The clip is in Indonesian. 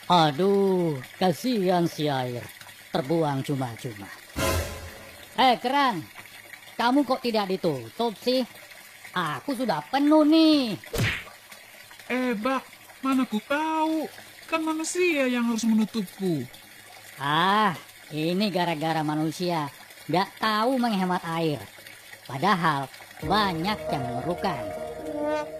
Aduh, kasihan si air. Terbuang cuma-cuma. Keran, kamu kok tidak ditutup sih? Aku sudah penuh nih. Bak, mana ku tahu. Kan manusia yang harus menutupku. Ini gara-gara manusia nggak tahu menghemat air. Padahal banyak yang memerlukan.